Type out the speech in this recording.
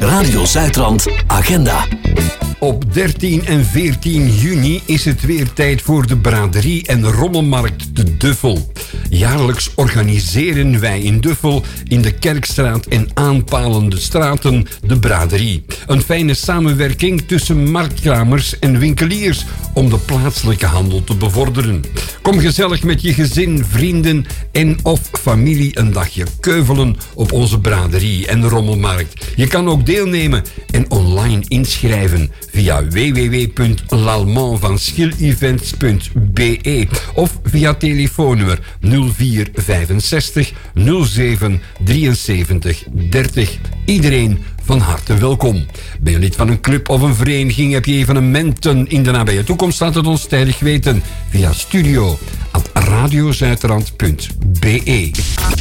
Radio Zuidrand Agenda. Op 13 en 14 juni is het weer tijd voor de braderie en rommelmarkt de Duffel. Jaarlijks organiseren wij in Duffel, in de Kerkstraat en aanpalende straten, de braderie. Een fijne samenwerking tussen marktkramers en winkeliers om de plaatselijke handel te bevorderen. Kom gezellig met je gezin, vrienden en of familie een dagje keuvelen op onze braderie en rommelmarkt. Je kan ook deelnemen en online inschrijven via www.l'allemandvanschilevents.be of via telefoonnummer 0465 07 73 30. Iedereen van harte welkom. Ben je lid van een club of een vereniging? Heb je evenementen in de nabije toekomst? Laat het ons tijdig weten via studio@radiozuidrand.be.